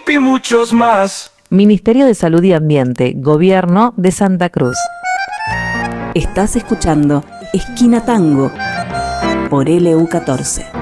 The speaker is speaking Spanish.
y muchos más. Ministerio de Salud y Ambiente, Gobierno de Santa Cruz. Estás escuchando Esquina Tango por LU14.